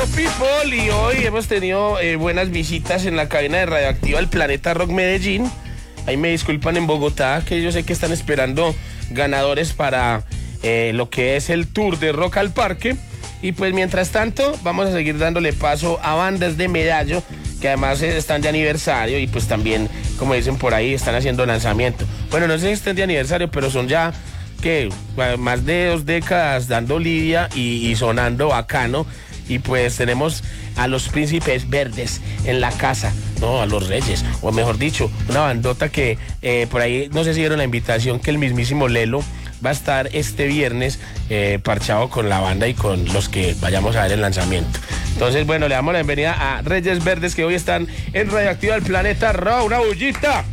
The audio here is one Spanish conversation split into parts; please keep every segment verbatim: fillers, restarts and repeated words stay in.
Hello people, y hoy hemos tenido eh, buenas visitas en la cabina de Radioactiva El Planeta Rock Medellín. Ahí me disculpan en Bogotá, que yo sé que están esperando ganadores para eh, lo que es el tour de Rock al Parque. Y pues mientras tanto vamos a seguir dándole paso a bandas de Medallo, que además están de aniversario y pues también, como dicen por ahí, están haciendo lanzamiento. Bueno, no sé si estén de aniversario, pero son ya, que más de dos décadas dando lidia y, y sonando bacano. Y pues tenemos a los Príncipes Verdes en la casa, no, a los Reyes, o mejor dicho, una bandota que eh, por ahí, no sé si vieron la invitación, que el mismísimo Lelo va a estar este viernes eh, parchado con la banda y con los que vayamos a ver el lanzamiento. Entonces, bueno, le damos la bienvenida a Reyes Verdes, que hoy están en Radioactiva El Planeta Rock. ¡Una bullita!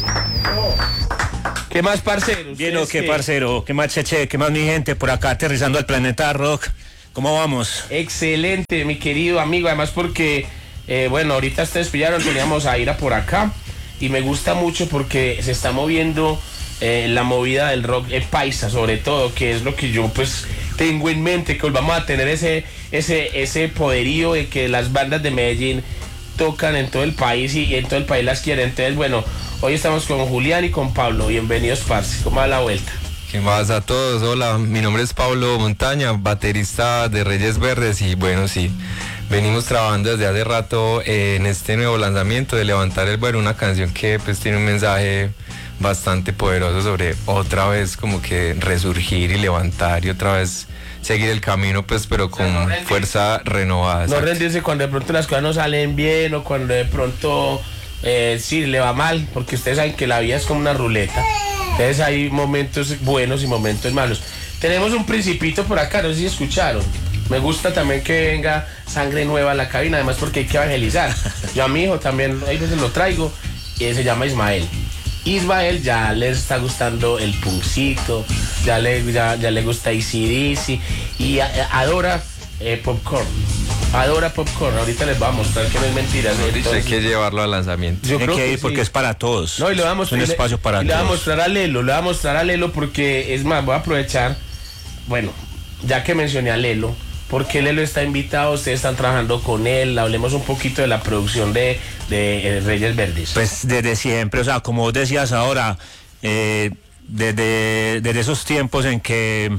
¿Qué más, parceros? Bien, ¿o qué, parcero? ¿Qué más, cheche? ¿Qué más, mi gente? Por acá aterrizando al Planeta Rock. ¿Cómo vamos? Excelente, mi querido amigo. Además porque, eh, bueno, ahorita ustedes pillaron, teníamos a Ira por acá. Y me gusta mucho porque se está moviendo eh, la movida del rock eh, paisa, sobre todo, que es lo que yo pues tengo en mente, que vamos a tener ese, ese, ese poderío de que las bandas de Medellín tocan en todo el país y, y en todo el país las quieren. Entonces, bueno, hoy estamos con Julián y con Pablo. Bienvenidos, parce. ¿Cómo va la vuelta? ¿Qué más a todos? Hola, mi nombre es Pablo Montaña, baterista de Reyes Verdes, y bueno, sí, venimos trabajando desde hace rato eh, en este nuevo lanzamiento de Levantar el Vuelo, una canción que pues tiene un mensaje bastante poderoso sobre otra vez como que resurgir y levantar y otra vez seguir el camino, pues, pero con o sea, no fuerza renovada. No rendirse cuando de pronto las cosas no salen bien o cuando de pronto eh, sí le va mal, porque ustedes saben que la vida es como una ruleta. Entonces hay momentos buenos y momentos malos. Tenemos un principito por acá, no sé si escucharon. Me gusta también que venga sangre nueva a la cabina, además porque hay que evangelizar. Yo a mi hijo también, hay veces lo traigo, y se llama Ismael. Ismael ya le está gustando el punkcito, ya le, ya, ya le gusta A C D C y a, a, adora eh, popcorn. Adora popcorn, ahorita les voy a mostrar que no es mentira. Entonces, hay que llevarlo al lanzamiento. Yo Tiene creo que ir porque sí. Es para todos. No, y le voy a mostrar, es un espacio para y todos. Le voy a mostrar a Lelo, le voy a mostrar a Lelo porque, es más, voy a aprovechar, bueno, ya que mencioné a Lelo, porque Lelo está invitado, ustedes están trabajando con él, hablemos un poquito de la producción de, de eh, Reyes Verdes. Pues desde siempre, o sea, como vos decías ahora, eh, desde, desde esos tiempos en que,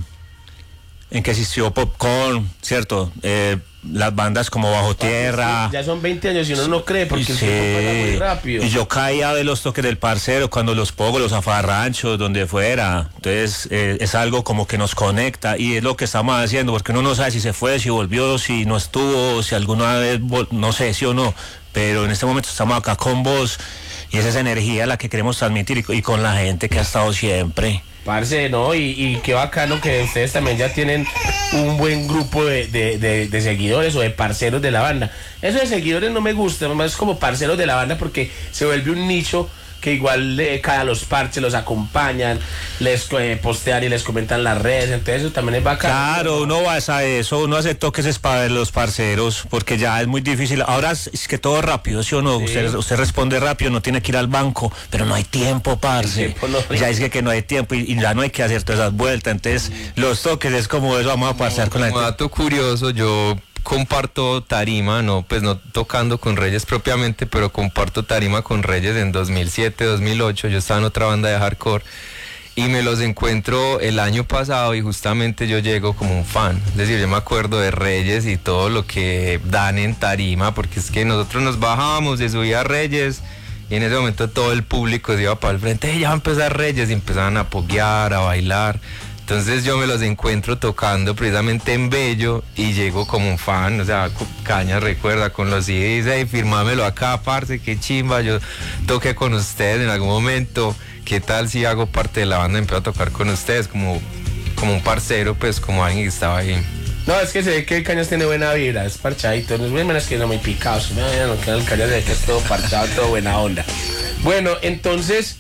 en que existió Popcorn, ¿cierto? Eh, las bandas como Bajo Tierra. Ya son veinte años y uno no cree porque sí, el tiempo pasa muy rápido. Y yo caía de los toques del parcero cuando los pongo, los afarranchos, donde fuera. Entonces eh, es algo como que nos conecta y es lo que estamos haciendo, porque uno no sabe si se fue, si volvió, si no estuvo, si alguna vez, no sé si o no, pero en este momento estamos acá con vos y esa es esa energía la que queremos transmitir y, y con la gente que ha estado siempre. Parce, no, y, y qué bacano que ustedes también ya tienen un buen grupo de, de, de, de seguidores o de parceros de la banda. Eso de seguidores no me gusta, más como parceros de la banda porque se vuelve un nicho que igual eh, cada los parches los acompañan, les eh, postean y les comentan las redes, entonces eso también es bacano. Claro, uno va a eso, uno hace toques es para los parceros, porque ya es muy difícil. Ahora es, es que todo rápido, ¿sí o no? Sí. Usted, usted responde rápido, no tiene que ir al banco, pero no hay tiempo, parce. Tiempo no hay. Ya es que, que no hay tiempo y, y ya no hay que hacer todas esas vueltas, entonces mm. los toques es como eso, vamos a parcear no, con la gente. Un dato curioso, yo comparto tarima, no pues no tocando con Reyes propiamente, pero comparto tarima con Reyes en dos mil siete, dos mil ocho, yo estaba en otra banda de hardcore y me los encuentro el año pasado y justamente yo llego como un fan, es decir, yo me acuerdo de Reyes y todo lo que dan en tarima, porque es que nosotros nos bajábamos de subir a Reyes y en ese momento todo el público se iba para el frente, hey, ya va a empezar Reyes, y empezaban a poguear, a bailar. Entonces yo me los encuentro tocando precisamente en Bello y llego como un fan, o sea, Caña recuerda con los C Ds, hey, firmámelo acá, parce, qué chimba, yo toqué con ustedes en algún momento, qué tal si hago parte de la banda y empiezo a tocar con ustedes como, como un parcero, pues como alguien que estaba ahí. No, es que se ve que el Cañas tiene buena vibra, es parchadito, no es menos que no muy picado, no, no, el Cañas se ve que es todo parchado, todo buena onda. Bueno, entonces...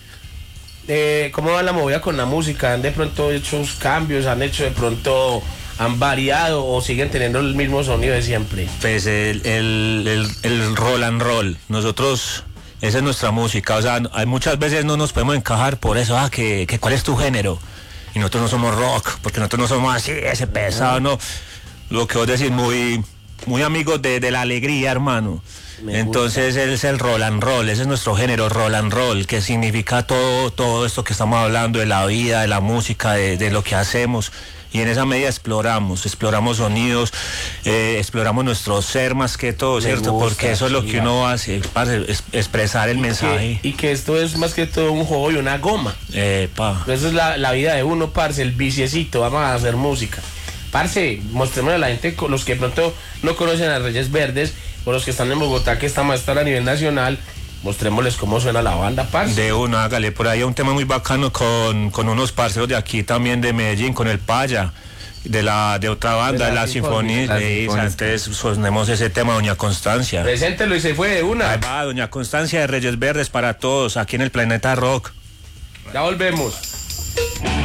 Eh, ¿cómo va la movida con la música? ¿Han de pronto hecho cambios? ¿Han hecho de pronto, han variado o siguen teniendo el mismo sonido de siempre? Pues el, el, el, el roll and roll, nosotros, esa es nuestra música, o sea, hay muchas veces no nos podemos encajar por eso, ah, que, que ¿cuál es tu género? Y y nosotros no somos rock, porque nosotros no somos así, ese pesado, no. Lo que vos decís, muy, muy amigos de, de la alegría, hermano. Me Entonces gusta. él es el roll and roll, ese es nuestro género, roll and roll, que significa todo, todo esto que estamos hablando de la vida, de la música, de, de lo que hacemos. Y en esa medida exploramos, exploramos sonidos, eh, exploramos nuestro ser más que todo, Me ¿cierto? gusta, Porque eso es lo sí, que uno hace, parce, es- expresar el Y mensaje. que, y que esto es más que todo un juego y una goma. Eh, pa. Esa es la, la vida de uno, parce, el viciecito, vamos a hacer música. Parce, mostrémosle a la gente, con los que de pronto no conocen a Reyes Verdes, o los que están en Bogotá, que estamos a estar a nivel nacional, mostrémosles cómo suena la banda, parce. De uno, hágale, por ahí hay un tema muy bacano con, con unos parceros de aquí también de Medellín, con el Paya, de la de otra banda, De de la la, Sinfónica. Sinfonía, La de esa. Sinfónica. Entonces sonemos ese tema, doña Constancia. Preséntelo y se fue de Ahí una. va, doña Constancia de Reyes Verdes para todos, aquí en el Planeta Rock. Ya volvemos.